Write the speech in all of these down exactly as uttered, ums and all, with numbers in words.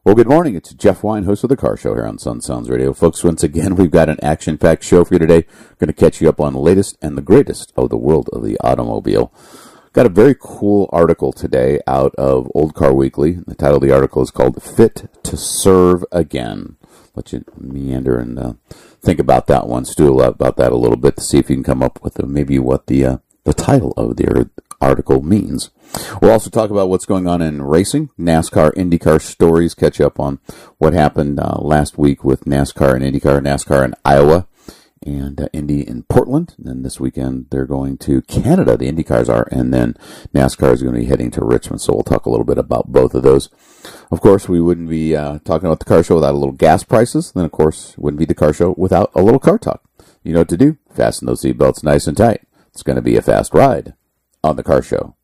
Well, good morning. It's Jeff Wine, host of The Car Show here on Sun Sounds Radio. Folks, once again, we've got an action-packed show for you today. We're going to catch you up on the latest and the greatest of the world of the automobile. Got a very cool article today out of Old Car Weekly. The title of the article is called Fit to Serve Again. Let you meander and uh, think about that one, stew about that a little bit to see if you can come up with uh, maybe what the uh, the title of the article means. We'll also talk about what's going on in racing, NASCAR, IndyCar stories, catch up on what happened uh, last week with NASCAR and IndyCar, NASCAR in Iowa, and uh, Indy in Portland. And then this weekend they're going to Canada, the IndyCars are, and then NASCAR is going to be heading to Richmond. So we'll talk a little bit about both of those. Of course, we wouldn't be uh, talking about the car show without a little gas prices. Then, of course, wouldn't be the car show without a little car talk. You know what to do. Fasten those seatbelts nice and tight. It's going to be a fast ride on the car show.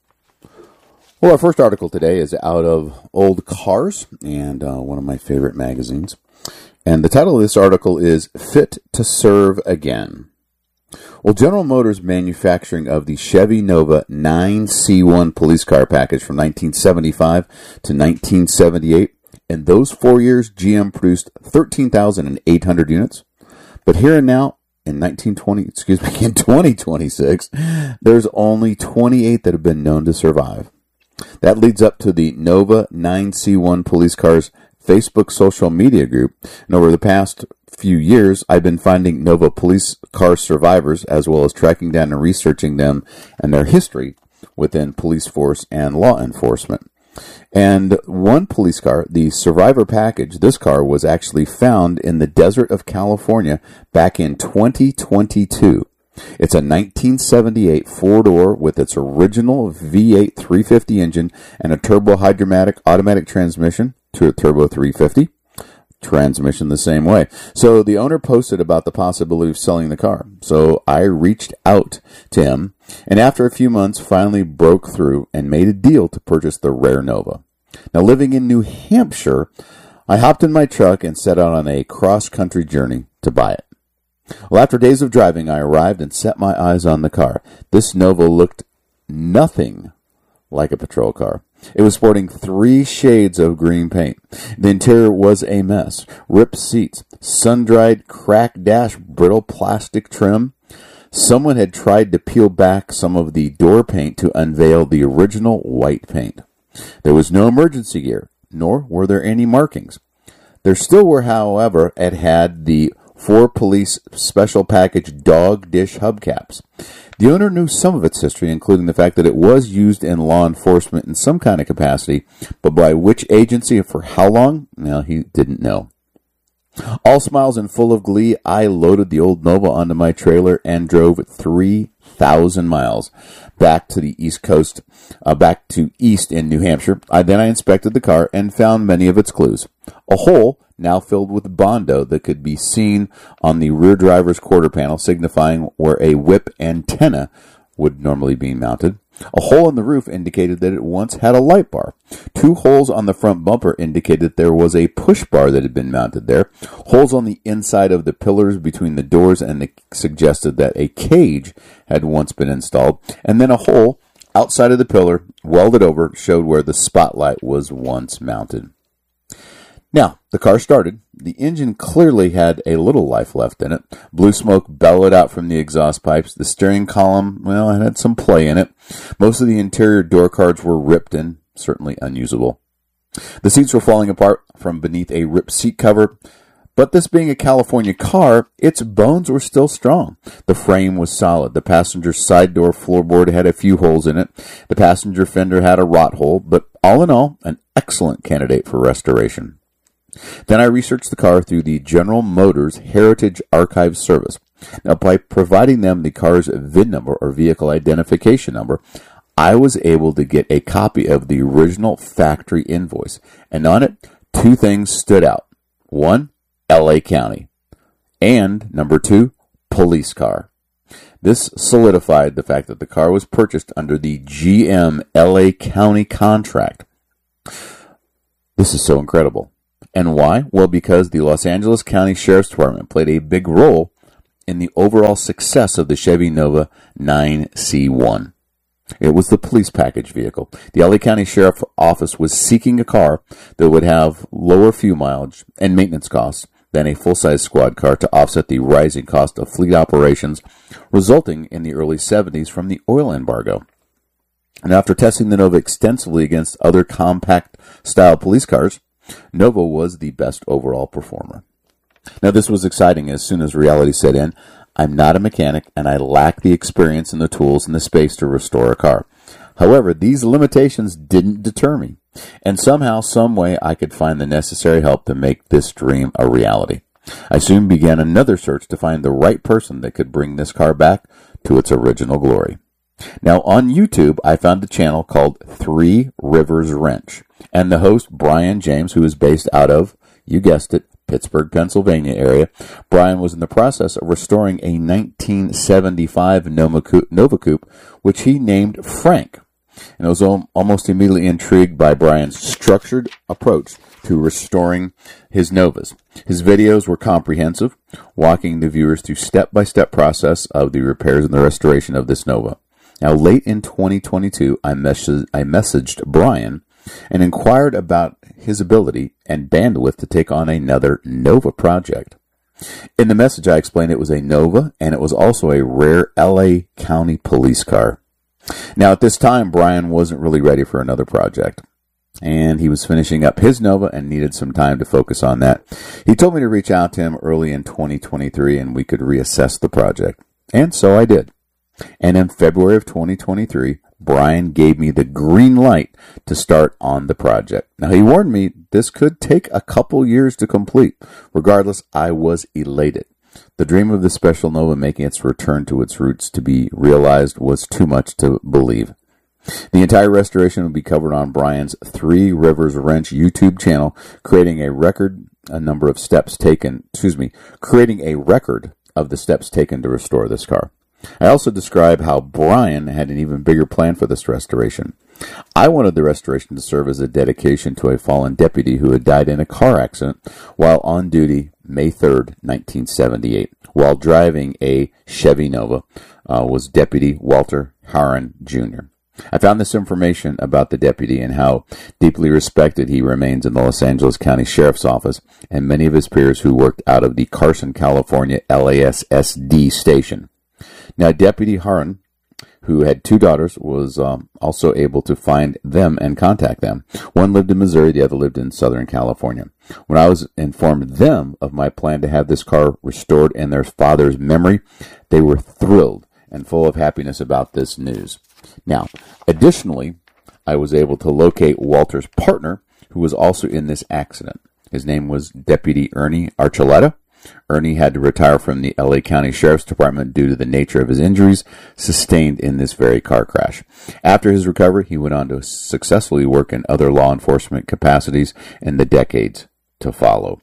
Well, our first article today is out of Old Cars and uh, one of my favorite magazines. And the title of this article is Fit to Serve Again. Well, General Motors manufacturing of the Chevy Nova nine C one police car package from nineteen seventy-five to nineteen seventy-eight. In those four years, G M produced thirteen thousand eight hundred units. But here and now, in nineteen twenty, excuse me, in twenty twenty-six, there's only twenty-eight that have been known to survive. That leads up to the Nova nine C one police cars Facebook social media group. And over the past few years, I've been finding Nova police car survivors, as well as tracking down and researching them and their history within police force and law enforcement. And one police car, the Survivor package, this car was actually found in the desert of California back in twenty twenty-two. It's a nineteen seventy-eight four-door with its original V eight three fifty engine and a turbo hydromatic automatic transmission to a turbo three fifty. Transmission the same way. So the owner posted about the possibility of selling the car. So I reached out to him, and after a few months finally broke through and made a deal to purchase the rare Nova. Now, living in New Hampshire, I hopped in my truck and set out on a cross-country journey to buy it. Well, after days of driving, I arrived and set my eyes on the car. This Nova looked nothing like a patrol car. It was sporting three shades of green paint. The interior was a mess. Ripped seats, sun-dried, cracked dash, brittle plastic trim. Someone had tried to peel back some of the door paint to unveil the original white paint. There was no emergency gear, nor were there any markings. There still were, however, it had the four police special package dog dish hubcaps. The owner knew some of its history, including the fact that it was used in law enforcement in some kind of capacity, but by which agency and for how long, well, he didn't know. All smiles and full of glee, I loaded the old Nova onto my trailer and drove three thousand miles back to the East Coast, uh, back to East in New Hampshire. I, then I inspected the car and found many of its clues. A hole now filled with Bondo that could be seen on the rear driver's quarter panel, signifying where a whip antenna would normally be mounted. A hole in the roof indicated that it once had a light bar. Two holes on the front bumper indicated that there was a push bar that had been mounted there. Holes on the inside of the pillars between the doors and suggested that a cage had once been installed. And then a hole outside of the pillar, welded over, showed where the spotlight was once mounted. Now, the car started. The engine clearly had a little life left in it. Blue smoke bellowed out from the exhaust pipes. The steering column, well, it had some play in it. Most of the interior door cards were ripped and certainly unusable. The seats were falling apart from beneath a ripped seat cover. But this being a California car, its bones were still strong. The frame was solid. The passenger side door floorboard had a few holes in it. The passenger fender had a rot hole, but all in all, an excellent candidate for restoration. Then I researched the car through the General Motors Heritage Archive Service. Now, by providing them the car's V I N number or vehicle identification number, I was able to get a copy of the original factory invoice. And on it, two things stood out. One, L A County. And, number two, police car. This solidified the fact that the car was purchased under the G M L A County contract. This is so incredible. And why? Well, because the Los Angeles County Sheriff's Department played a big role in the overall success of the Chevy Nova nine C one. It was the police package vehicle. The L A County Sheriff's Office was seeking a car that would have lower fuel mileage and maintenance costs than a full-size squad car to offset the rising cost of fleet operations resulting in the early seventies from the oil embargo. And after testing the Nova extensively against other compact-style police cars, Nova was the best overall performer. Now, this was exciting as soon as reality set in. I'm not a mechanic, and I lack the experience and the tools and the space to restore a car. However, these limitations didn't deter me, and somehow, some way, I could find the necessary help to make this dream a reality. I soon began another search to find the right person that could bring this car back to its original glory. Now, on YouTube, I found a channel called Three Rivers Wrench, and the host, Brian James, who is based out of, you guessed it, Pittsburgh, Pennsylvania area. Brian was in the process of restoring a nineteen seventy-five Nova Coupe, which he named Frank. And I was almost immediately intrigued by Brian's structured approach to restoring his Novas. His videos were comprehensive, walking the viewers through step-by-step process of the repairs and the restoration of this Nova. Now, late in twenty twenty-two, I, mes- I messaged Brian and inquired about his ability and bandwidth to take on another Nova project. In the message, I explained it was a Nova, and it was also a rare L A County police car. Now, at this time, Brian wasn't really ready for another project, and he was finishing up his Nova and needed some time to focus on that. He told me to reach out to him early in twenty twenty-three, and we could reassess the project. And so I did. And in February of twenty twenty-three, Brian gave me the green light to start on the project. Now, he warned me this could take a couple years to complete. Regardless, I was elated. The dream of the Special Nova making its return to its roots to be realized was too much to believe. The entire restoration will be covered on Brian's Three Rivers Wrench YouTube channel, creating a record a number of steps taken, excuse me, creating a record of the steps taken to restore this car. I also describe how Brian had an even bigger plan for this restoration. I wanted the restoration to serve as a dedication to a fallen deputy who had died in a car accident while on duty May third, nineteen seventy-eight. While driving a Chevy Nova uh, was Deputy Walter Harron, Junior I found this information about the deputy and how deeply respected he remains in the Los Angeles County Sheriff's Office and many of his peers who worked out of the Carson, California L A S S D station. Now, Deputy Harron, who had two daughters, was um, also able to find them and contact them. One lived in Missouri, the other lived in Southern California. When I was informed them of my plan to have this car restored in their father's memory, they were thrilled and full of happiness about this news. Now, additionally, I was able to locate Walter's partner, who was also in this accident. His name was Deputy Ernie Archuleta. Ernie had to retire from the L A County Sheriff's Department due to the nature of his injuries sustained in this very car crash. After his recovery, he went on to successfully work in other law enforcement capacities in the decades to follow.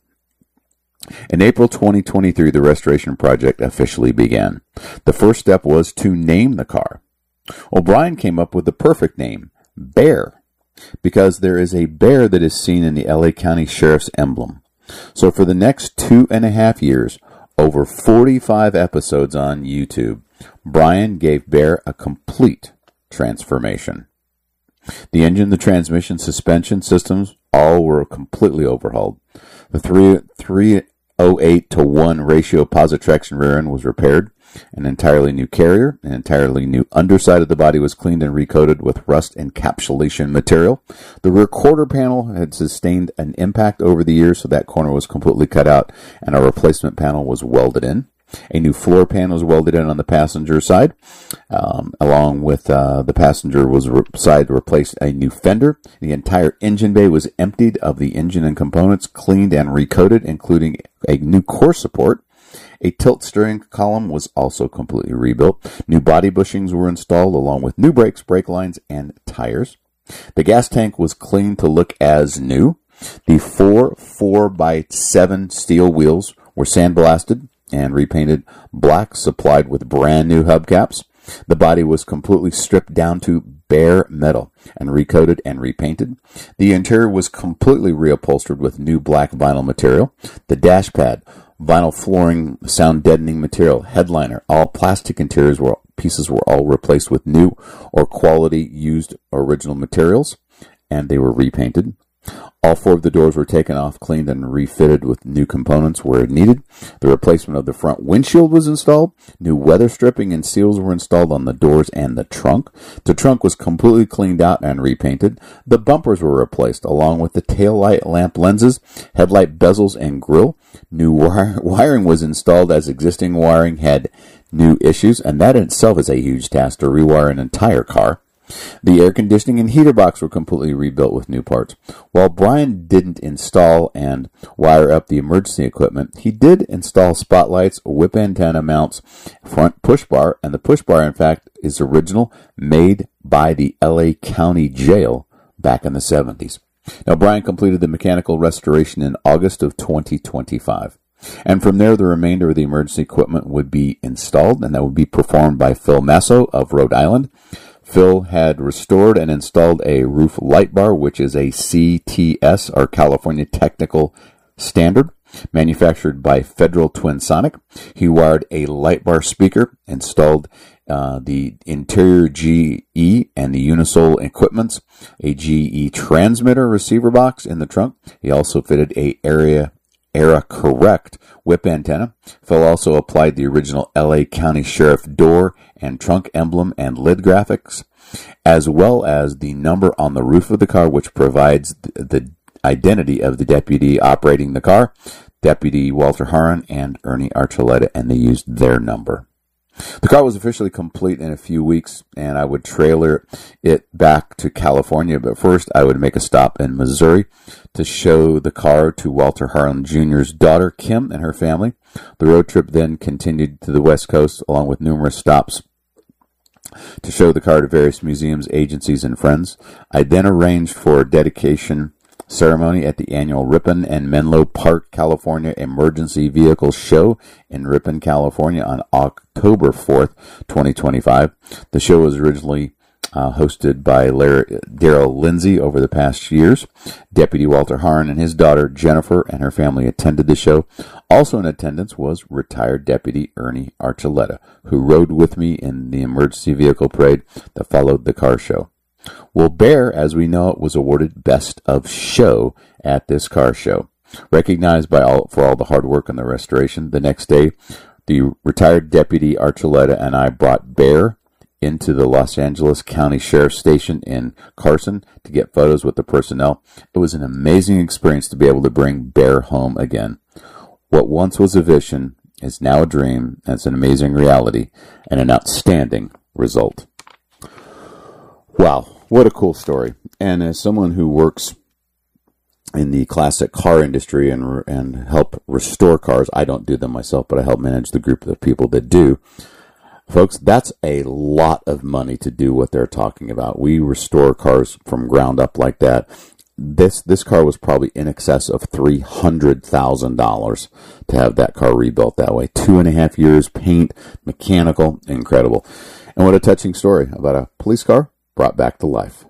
In April twenty twenty-three, the restoration project officially began. The first step was to name the car. O'Brien came up with the perfect name, Bear, because there is a bear that is seen in the L A County Sheriff's emblem. So for the next two and a half years, over forty-five episodes on YouTube, Brian gave Bear a complete transformation. The engine, the transmission, suspension systems, all were completely overhauled. The three oh eight to one ratio positive traction rear end was repaired. An entirely new carrier, an entirely new underside of the body was cleaned and recoated with rust encapsulation material. The rear quarter panel had sustained an impact over the years, so that corner was completely cut out, and a replacement panel was welded in. A new floor pan was welded in on the passenger side. Um, along with uh, the passenger was re- side replaced a new fender. The entire engine bay was emptied of the engine and components, cleaned and recoated, including a new core support. A tilt steering column was also completely rebuilt. New body bushings were installed along with new brakes, brake lines, and tires. The gas tank was cleaned to look as new. The four four by seven steel wheels were sandblasted and repainted black, supplied with brand new hubcaps. The body was completely stripped down to bare metal and recoated and repainted. The interior was completely reupholstered with new black vinyl material. The dash pad, vinyl flooring, sound deadening material, headliner, all plastic interiors were pieces were all replaced with new or quality used original materials, and they were repainted. All four of the doors were taken off, cleaned, and refitted with new components where needed. The replacement of the front windshield was installed. New weather stripping and seals were installed on the doors and the trunk. The trunk was completely cleaned out and repainted. The bumpers were replaced, along with the tail light lamp lenses, headlight bezels, and grille. New wire- wiring was installed as existing wiring had new issues, and that in itself is a huge task to rewire an entire car. The air conditioning and heater box were completely rebuilt with new parts. While Brian didn't install and wire up the emergency equipment, he did install spotlights, whip antenna mounts, front push bar, and the push bar, in fact, is original, made by the L A County Jail back in the seventies. Now, Brian completed the mechanical restoration in August of twenty twenty-five. And from there, the remainder of the emergency equipment would be installed, and that would be performed by Phil Masso of Rhode Island. Phil had restored and installed a roof light bar, which is a C T S, or California Technical Standard, manufactured by Federal Twin Sonic. He wired a light bar speaker, installed uh, the interior G E and the Unisol equipments, a G E transmitter receiver box in the trunk. He also fitted a area Era Correct whip antenna. Phil also applied the original L A County Sheriff door and trunk emblem and lid graphics, as well as the number on the roof of the car, which provides the identity of the deputy operating the car, Deputy Walter Haran and Ernie Archuleta, and they used their number. The car was officially complete in a few weeks, and I would trailer it back to California, but first I would make a stop in Missouri to show the car to Walter Haran Junior's daughter, Kim, and her family. The road trip then continued to the West Coast, along with numerous stops to show the car to various museums, agencies, and friends. I then arranged for a dedication ceremony at the annual Ripon and Menlo Park, California Emergency Vehicle Show in Ripon, California on October fourth, twenty twenty-five. The show was originally uh, hosted by Daryl Lindsay over the past years. Deputy Walter Haran and his daughter Jennifer and her family attended the show. Also in attendance was retired Deputy Ernie Archuleta, who rode with me in the emergency vehicle parade that followed the car show. Well, Bear, as we know it, was awarded Best of Show at this car show. Recognized by all for all the hard work on the restoration, the next day, the retired Deputy Archuleta and I brought Bear into the Los Angeles County Sheriff's Station in Carson to get photos with the personnel. It was an amazing experience to be able to bring Bear home again. What once was a vision is now a dream, and it's an amazing reality and an outstanding result. Wow, what a cool story. And as someone who works in the classic car industry and and help restore cars, I don't do them myself, but I help manage the group of people that do. Folks, that's a lot of money to do what they're talking about. We restore cars from ground up like that. This this car was probably in excess of three hundred thousand dollars to have that car rebuilt that way. Two and a half years, paint, mechanical, incredible. And what a touching story about a police car brought back to life.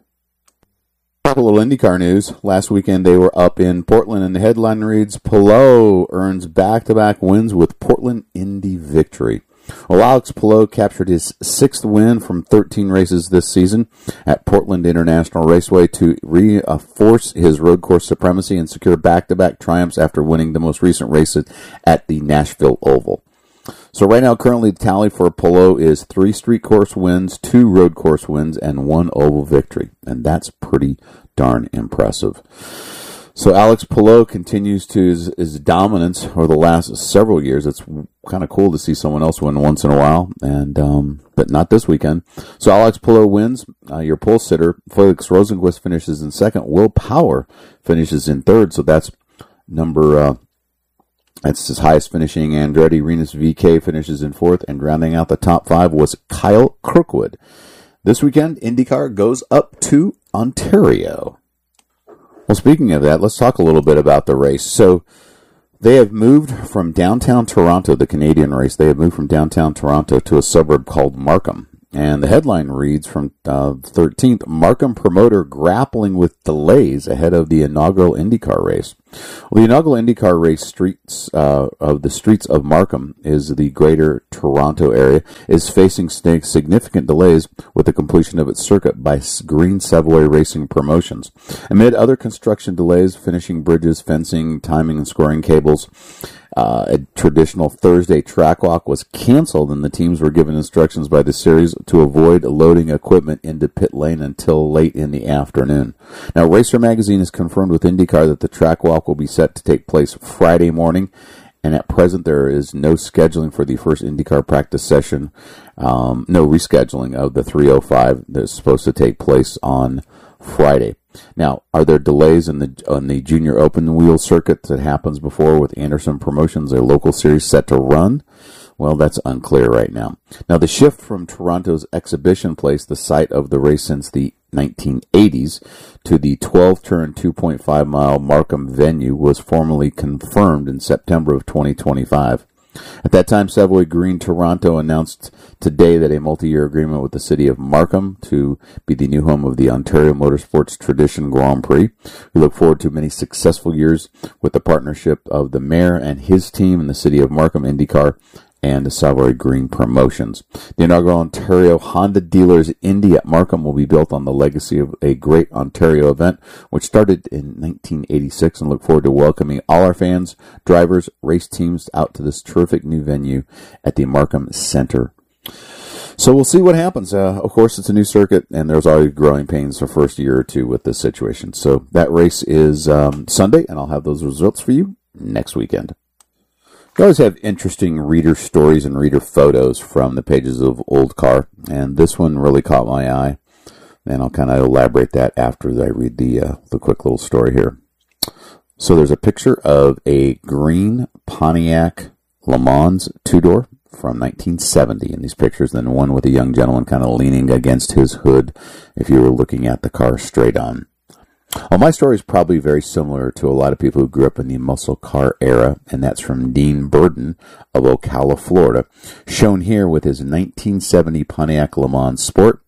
A little IndyCar news. Last weekend they were up in Portland, and the headline reads, Palou earns back-to-back wins with Portland Indy victory. Well, Alex Palou captured his sixth win from thirteen races this season at Portland International Raceway to reinforce his road course supremacy and secure back-to-back triumphs after winning the most recent races at the Nashville Oval. So right now, currently the tally for Palou is three street course wins, two road course wins, and one oval victory. And that's pretty darn impressive. So Alex Palou continues to his, his dominance over the last several years. It's kind of cool to see someone else win once in a while, and um, but not this weekend. So Alex Palou wins. Uh, your pole sitter, Felix Rosenquist, finishes in second. Will Power finishes in third. So that's number... Uh, That's his highest finishing. Andretti Renus V K finishes in fourth, and rounding out the top five was Kyle Kirkwood. This weekend, IndyCar goes up to Ontario. Well, speaking of that, let's talk a little bit about the race. So they have moved from downtown Toronto, the Canadian race, they have moved from downtown Toronto to a suburb called Markham. And the headline reads from uh, thirteenth, Markham promoter grappling with delays ahead of the inaugural IndyCar race. Well, the inaugural IndyCar race streets uh, of the streets of Markham is the greater Toronto area is facing significant delays with the completion of its circuit by Green Savoy Racing Promotions. Amid other construction delays, finishing bridges, fencing, timing and scoring cables, Uh, a traditional Thursday track walk was canceled, and the teams were given instructions by the series to avoid loading equipment into pit lane until late in the afternoon. Now, Racer Magazine has confirmed with IndyCar that the track walk will be set to take place Friday morning, and at present there is no scheduling for the first IndyCar practice session, um, no rescheduling of the three oh five that's supposed to take place on Friday. Now, are there delays in the on the junior open wheel circuit that happens before with Anderson Promotions, a local series set to run? Well, that's unclear right now. Now, the shift from Toronto's exhibition place, the site of the race since the nineteen eighties, to the twelve-turn, two point five mile Markham venue was formally confirmed in September of twenty twenty-five. At that time, Savoy Green Toronto announced today that a multi-year agreement with the city of Markham to be the new home of the Ontario Motorsports Tradition Grand Prix. We look forward to many successful years with the partnership of the mayor and his team in the city of Markham IndyCar and the Savoy Green Promotions. The inaugural Ontario Honda Dealers Indy at Markham will be built on the legacy of a great Ontario event, which started in nineteen eighty-six, and look forward to welcoming all our fans, drivers, race teams out to this terrific new venue at the Markham Center. So we'll see what happens. Uh, of course, it's a new circuit, and there's already growing pains the first year or two with this situation. So that race is um, Sunday, and I'll have those results for you next weekend. We always have interesting reader stories and reader photos from the pages of Old Car, and this one really caught my eye, and I'll kind of elaborate that after I read the uh, the quick little story here. So there's a picture of a green Pontiac Le Mans two-door from nineteen seventy in these pictures, then one with a young gentleman kind of leaning against his hood if you were looking at the car straight on. Well, my story is probably very similar to a lot of people who grew up in the muscle car era, and that's from Dean Burden of Ocala, Florida, shown here with his nineteen seventy Pontiac Le Mans Sport.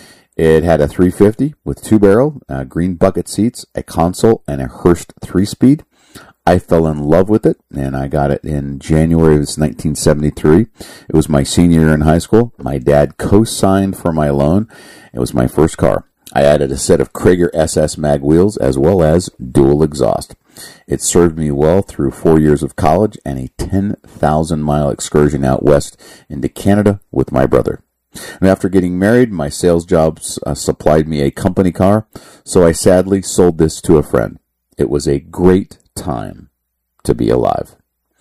It had a three fifty with two-barrel, uh, green bucket seats, a console, and a Hurst three-speed. I fell in love with it, and I got it in January of nineteen seventy-three. It was my senior year in high school. My dad co-signed for my loan. It was my first car. I added a set of Krager S S mag wheels as well as dual exhaust. It served me well through four years of college and a ten thousand mile excursion out west into Canada with my brother. And after getting married, my sales jobs uh, supplied me a company car, so I sadly sold this to a friend. It was a great time to be alive.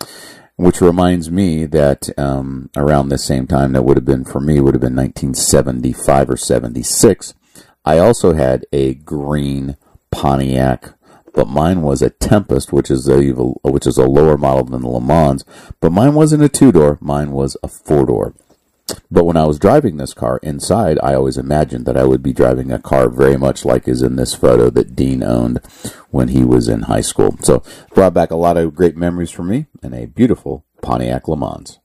Which reminds me that um, around the same time, that would have been for me, would have been nineteen seventy-five or seventy-six. I also had a green Pontiac, but mine was a Tempest, which is a which is a lower model than the Le Mans. But mine wasn't a two-door; mine was a four-door. But when I was driving this car inside, I always imagined that I would be driving a car very much like is in this photo that Dean owned when he was in high school. So brought back a lot of great memories for me and a beautiful Pontiac Le Mans.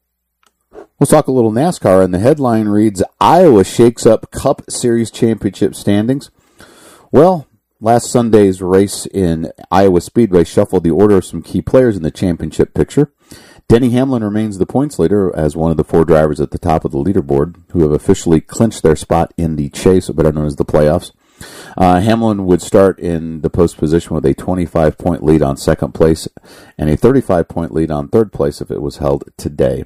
Let's talk a little NASCAR, and the headline reads, Iowa shakes up Cup Series championship standings. Well, last Sunday's race in Iowa Speedway shuffled the order of some key players in the championship picture. Denny Hamlin remains the points leader as one of the four drivers at the top of the leaderboard who have officially clinched their spot in the chase, better known as the playoffs. Uh, Hamlin would start in the post position with a twenty-five point lead on second place and a thirty-five point lead on third place if it was held today.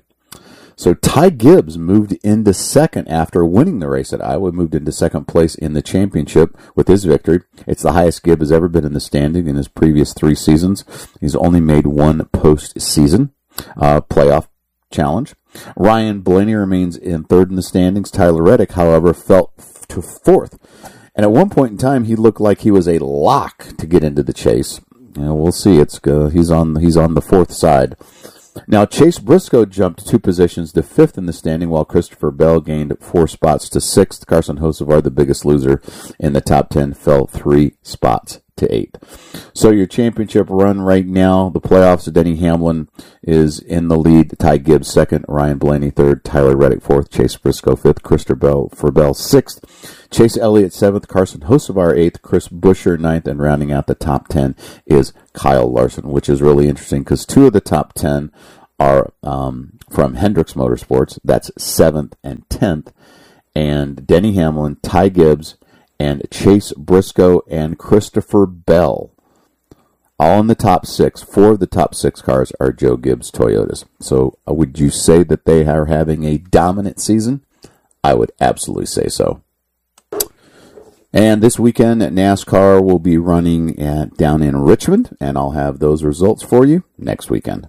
So Ty Gibbs moved into second after winning the race at Iowa, moved into second place in the championship with his victory. It's the highest Gibbs has ever been in the standing in his previous three seasons. He's only made one postseason uh, playoff challenge. Ryan Blaney remains in third in the standings. Tyler Reddick, however, fell to fourth. And at one point in time, he looked like he was a lock to get into the chase. You know, we'll see. It's uh, he's on he's on the fourth side. Now, Chase Briscoe jumped two positions to fifth in the standing, while Christopher Bell gained four spots to sixth. Carson Hocevar, the biggest loser in the top ten, fell three spots to eighth. So your championship run right now, the playoffs, Denny Hamlin is in the lead. Ty Gibbs second, Ryan Blaney third, Tyler Reddick fourth, Chase Briscoe fifth, Christopher Bell sixth, Chase Elliott seventh, Carson Hocevar eighth, Chris Buescher ninth, and rounding out the top ten is Kyle Larson, which is really interesting because two of the top ten are um, from Hendricks Motorsports. That's seventh and tenth. And Denny Hamlin, Ty Gibbs, and Chase Briscoe and Christopher Bell, all in the top six. Four of the top six cars are Joe Gibbs Toyotas. So uh, would you say that they are having a dominant season? I would absolutely say so. And this weekend, NASCAR will be running at, down in Richmond, and I'll have those results for you next weekend.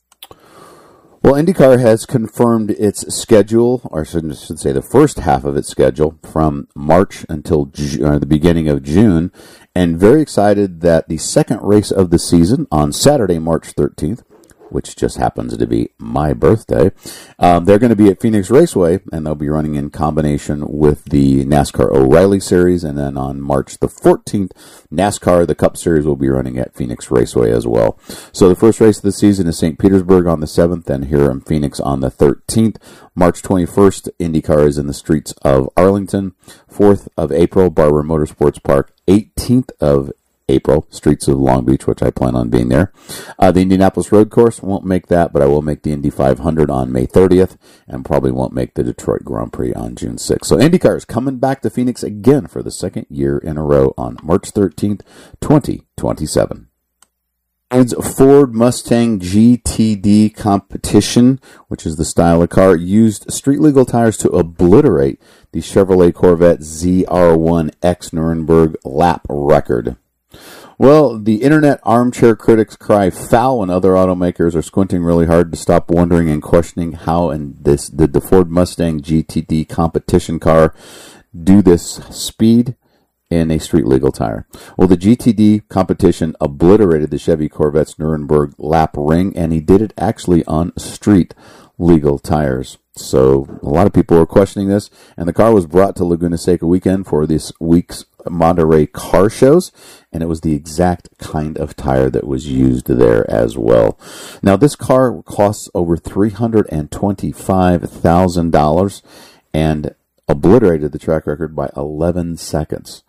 Well, IndyCar has confirmed its schedule, or I should say the first half of its schedule, from March until Ju- uh, the beginning of June, and very excited that the second race of the season on Saturday, March thirteenth, which just happens to be my birthday, um, they're going to be at Phoenix Raceway, and they'll be running in combination with the NASCAR O'Reilly Series, and then on March the fourteenth, NASCAR, the Cup Series, will be running at Phoenix Raceway as well. So the first race of the season is Saint Petersburg on the seventh, and here in Phoenix on the thirteenth. March twenty-first, IndyCar is in the streets of Arlington. fourth of April, Barber Motorsports Park. eighteenth of April, streets of Long Beach, which I plan on being there. Uh, the Indianapolis Road Course won't make that, but I will make the Indy five hundred on May thirtieth, and probably won't make the Detroit Grand Prix on June sixth. So IndyCar is coming back to Phoenix again for the second year in a row on March thirteenth, twenty twenty-seven. Ford's Ford Mustang G T D competition, which is the style of car, used street-legal tires to obliterate the Chevrolet Corvette Z R one X Nuremberg lap record. Well, the internet armchair critics cry foul when other automakers are squinting really hard to stop wondering and questioning how and this did the Ford Mustang G T D competition car do this speed in a street legal tire. Well, the G T D competition obliterated the Chevy Corvette's Nuremberg lap ring, and he did it actually on street legal tires. So a lot of people were questioning this, and the car was brought to Laguna Seca weekend for this week's Monterey car shows, and it was the exact kind of tire that was used there as well. Now, this car costs over three hundred twenty-five thousand dollars and obliterated the track record by eleven seconds.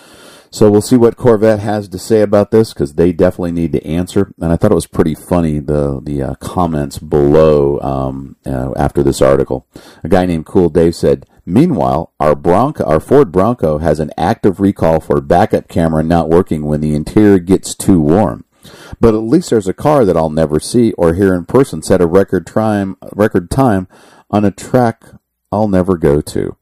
So we'll see what Corvette has to say about this, because they definitely need to answer. And I thought it was pretty funny, the the uh, comments below um, uh, after this article. A guy named Cool Dave said, "Meanwhile, our Bronco, our Ford Bronco has an active recall for backup camera not working when the interior gets too warm. But at least there's a car that I'll never see or hear in person set a record time, record time on a track I'll never go to."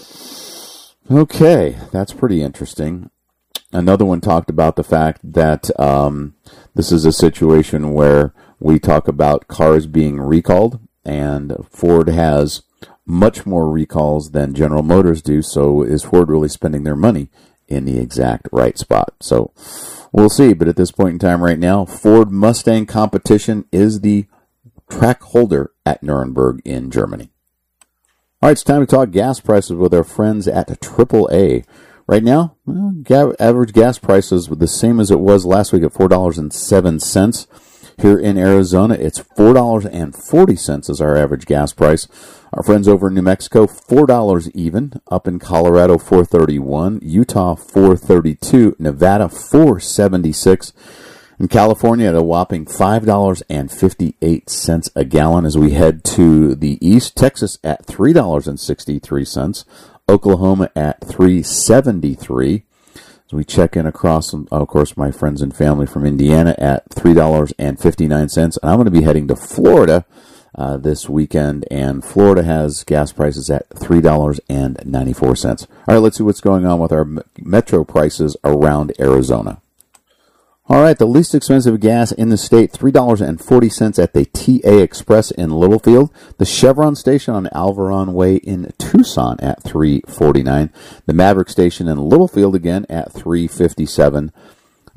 Okay, that's pretty interesting. Another one talked about the fact that um, this is a situation where we talk about cars being recalled, and Ford has much more recalls than General Motors do, so is Ford really spending their money in the exact right spot? So we'll see, but at this point in time right now, Ford Mustang competition is the track holder at Nuremberg in Germany. All right, it's time to talk gas prices with our friends at triple A. Right now, well, ga- average gas prices were the same as it was last week at four dollars and seven cents. Here in Arizona, it's four dollars and forty cents is our average gas price. Our friends over in New Mexico, four dollars even. Up in Colorado, four dollars and thirty-one cents. Utah, four dollars and thirty-two cents. Nevada, four dollars and seventy-six cents. In California, at a whopping five dollars and fifty-eight cents a gallon as we head to the east. Texas at three dollars and sixty-three cents. Oklahoma at three dollars and seventy-three cents. As we check in across, of course, my friends and family from Indiana at three dollars and fifty-nine cents. And I'm going to be heading to Florida uh, this weekend, and Florida has gas prices at three dollars and ninety-four cents. All right, let's see what's going on with our metro prices around Arizona. All right, the least expensive gas in the state, three dollars and forty cents at the T A Express in Littlefield. The Chevron station on Alvaron Way in Tucson at three dollars and forty-nine cents. The Maverick station in Littlefield again at three dollars and fifty-seven cents.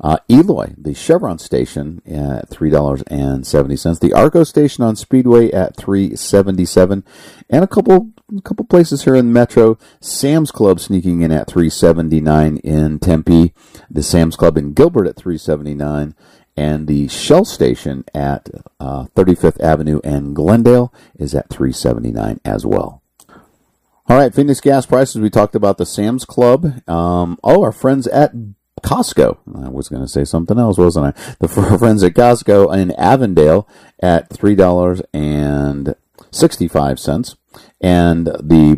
Uh, Eloy, the Chevron station at three dollars and seventy cents. The Arco station on Speedway at three dollars and seventy-seven cents. And a couple a couple places here in Metro. Sam's Club sneaking in at three dollars and seventy-nine cents in Tempe. The Sam's Club in Gilbert at three dollars and seventy-nine cents. And the Shell station at uh, thirty-fifth Avenue and Glendale is at three dollars and seventy-nine cents as well. All right, Phoenix gas prices. We talked about the Sam's Club. Um, oh, our friends at Costco. I was going to say something else, wasn't I? The friends at Costco in Avondale at three dollars and sixty-five cents. And the